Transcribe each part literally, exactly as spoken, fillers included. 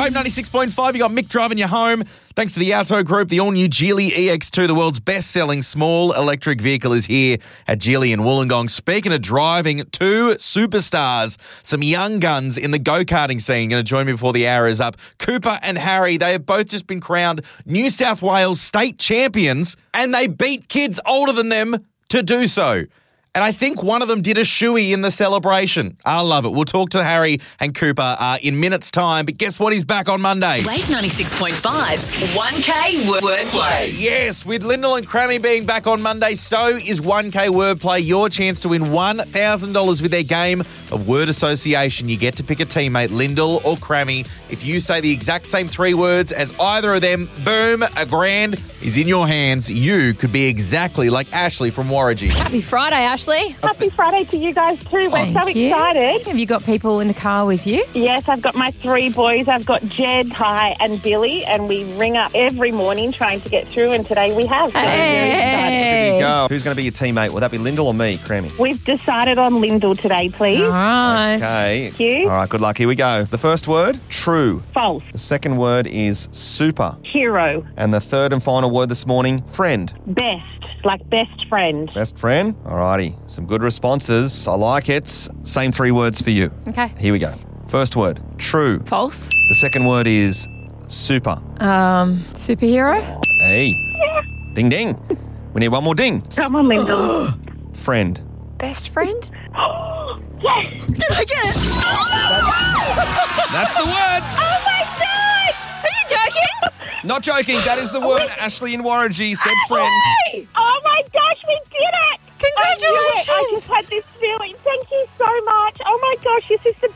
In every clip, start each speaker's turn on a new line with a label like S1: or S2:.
S1: Wave ninety-six point five, you got Mick driving you home. Thanks to the Auto Group, the all-new Geely E X two, the world's best-selling small electric vehicle, is here at Geely in Wollongong. Speaking of driving, two superstars, some young guns in the go-karting scene, going to join me before the hour is up. Cooper and Harry, they have both just been crowned New South Wales state champions, and they beat kids older than them to do so. And I think one of them did a shoey in the celebration. I love it. We'll talk to Harry and Cooper uh, in minutes' time. But guess what? He's back on Monday.
S2: Wave ninety-six point five's one K Wordplay.
S1: Yes, with Lyndall and Crammy being back on Monday, so is one K Wordplay. Your chance to win one thousand dollars with their game of word association. You get to pick a teammate, Lyndall or Crammy. If you say the exact same three words as either of them, boom, a grand is in your hands. You could be exactly like Ashley from Warragee.
S3: Happy Friday, Ashley.
S4: Happy Friday to you guys too. We're
S3: Thank
S4: so
S3: you.
S4: excited.
S3: Have you got people in the car with you?
S4: Yes, I've got my three boys. I've got Jed, Ty and Billy, and we ring up every morning trying to get through, and today we have. So we're very excited.
S5: Here you go. Who's going to be your teammate? Will that be Lyndall or me, Crammy?
S4: We've decided on Lyndall today, please.
S3: All right.
S5: Okay.
S4: Thank you.
S5: All right, good luck. Here we go. The first word, true.
S4: False.
S5: The second word is super.
S4: Hero.
S5: And the third and final word this morning, friend.
S4: Best. Like best friend.
S5: Best friend? Alrighty. Some good responses. I like it. Same three words for you.
S3: Okay.
S5: Here we go. First word, true.
S3: False.
S5: The second word is super.
S3: Um, superhero.
S5: Hey. Ding, ding. We need one more ding.
S4: Come on, Lyndall.
S5: Friend.
S3: Best friend.
S4: Yes.
S3: Did I get it?
S5: That's the word.
S4: Oh my God.
S3: Are you joking?
S5: Not joking. That is the word. Ashley in Warragee said friend.
S3: Hey!
S4: Oh my gosh, we did it.
S3: Congratulations.
S4: I, knew it. I just had this feeling. Thank you so much. Oh my gosh, this is the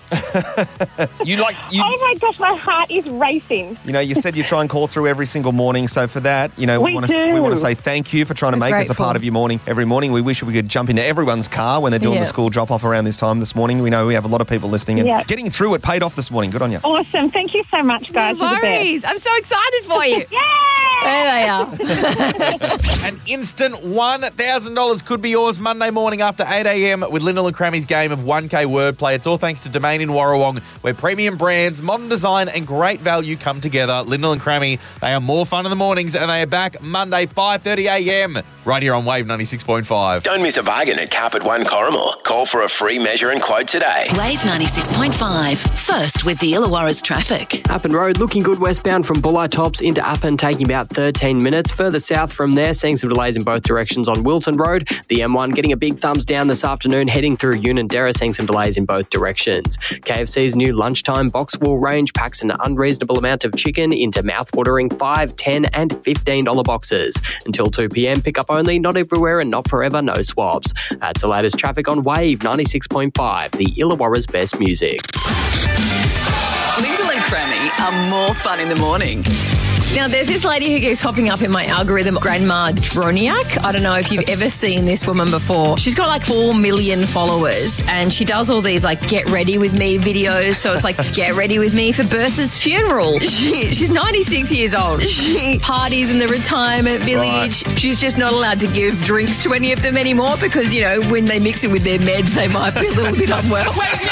S4: best.
S5: You like you.
S4: Oh my gosh, my heart is racing.
S5: You know, you said you try and call through every single morning. So for that, you know, we,
S4: We
S5: want to
S4: do.
S5: we want to say thank you for trying to
S3: We're
S5: make us a
S3: grateful.
S5: part of your morning every morning. We wish we could jump into everyone's car when they're doing
S3: Yeah.
S5: the school drop off around this time this morning. We know we have a lot of people listening, and
S4: Yeah.
S5: getting through it paid off this morning. Good on you.
S4: Awesome. Thank you so much, guys.
S3: No
S4: You're the best.
S3: worries. I'm so excited for you.
S4: Yay!
S3: There they are.
S1: An instant one thousand dollars could be yours Monday morning after eight a.m. with Lyndall and Crammy's game of one K Wordplay. It's all thanks to Domain in Warrawong, where premium brands, modern design and great value come together. Lyndall and Crammy, they are more fun in the mornings, and they are back Monday five thirty a.m. right here on Wave ninety-six point five.
S6: Don't miss a bargain at Carpet One Corrimal. Call for a free measure and quote today.
S2: Wave ninety-six point five. First with the Illawarra's traffic.
S7: Appin Road looking good westbound from Bulli Tops into Appin, taking about thirteen minutes. Further south from there, seeing some delays in both directions on Wilton Road. The M one getting a big thumbs down this afternoon, heading through Unanderra, seeing some delays in both directions. K F C's new lunchtime box wall range packs an unreasonable amount of chicken into mouth-watering five, ten and fifteen dollars boxes. Until two p.m, pick up only, not everywhere and not forever, no swabs. That's the latest traffic on Wave ninety-six point five, the Illawarra's best music.
S2: Lyndall and Crammy are more fun in the morning.
S3: Now, there's this lady who keeps popping up in my algorithm, Grandma Droniak. I don't know if you've ever seen this woman before. She's got like four million followers, and she does all these like get ready with me videos. So it's like get ready with me for Bertha's funeral. She, she's ninety-six years old. She parties in the retirement village. Right. She's just not allowed to give drinks to any of them anymore because, you know, when they mix it with their meds, they might be a little bit unwell.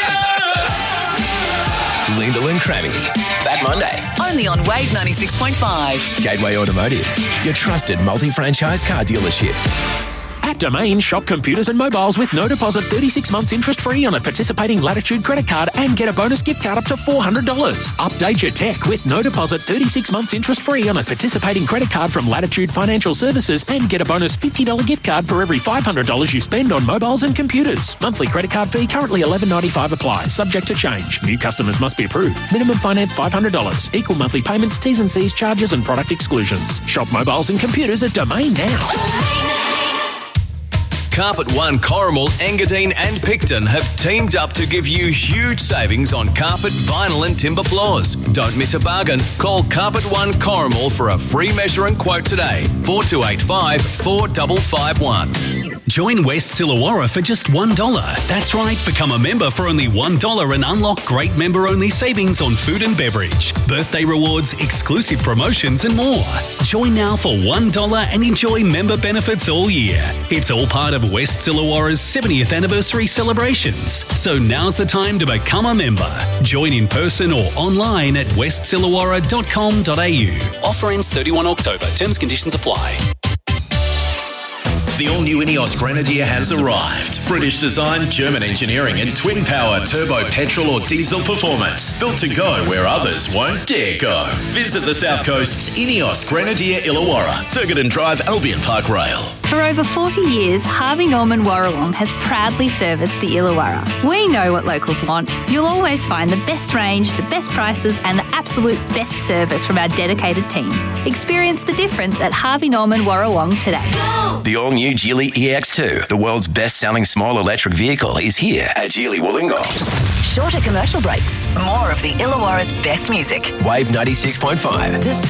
S6: Lyndall and Crammy. That Monday.
S2: Only on Wave ninety-six point five.
S6: Gateway Automotive. Your trusted multi-franchise car dealership.
S8: At Domain, shop computers and mobiles with no deposit, thirty-six months interest-free on a participating Latitude credit card and get a bonus gift card up to four hundred dollars. Update your tech with no deposit, thirty-six months interest-free on a participating credit card from Latitude Financial Services and get a bonus fifty dollars gift card for every five hundred dollars you spend on mobiles and computers. Monthly credit card fee currently eleven ninety-five apply, subject to change. New customers must be approved. Minimum finance five hundred dollars. Equal monthly payments, T's and C's, charges and product exclusions. Shop mobiles and computers at Domain now.
S9: Carpet One Corrimal, Engadine and Picton have teamed up to give you huge savings on carpet, vinyl and timber floors. Don't miss a bargain. Call Carpet One Corrimal for a free measure and quote today. four two eight five, four five five one.
S10: Join West Illawarra for just one dollar. That's right, become a member for only one dollar and unlock great member-only savings on food and beverage, birthday rewards, exclusive promotions and more. Join now for one dollar and enjoy member benefits all year. It's all part of West Illawarra's seventieth anniversary celebrations. So now's the time to become a member. Join in person or online at west illawarra dot com dot a u. Offer ends thirty-first of October. Terms and conditions apply.
S6: The all-new Ineos Grenadier has arrived. British design, German engineering and twin-power turbo petrol or diesel performance. Built to go where others won't dare go. Visit the South Coast's Ineos Grenadier Illawarra, Durgadon Drive, Albion Park Rail.
S11: For over forty years, Harvey Norman Warrawong has proudly serviced the Illawarra. We know what locals want. You'll always find the best range, the best prices and the absolute best service from our dedicated team. Experience the difference at Harvey Norman Warrawong today.
S6: The all-new Geely E X two, the world's best-selling small electric vehicle, is here at Geely Wollongong.
S2: Shorter commercial breaks. More of the Illawarra's best music.
S6: Wave ninety-six point five.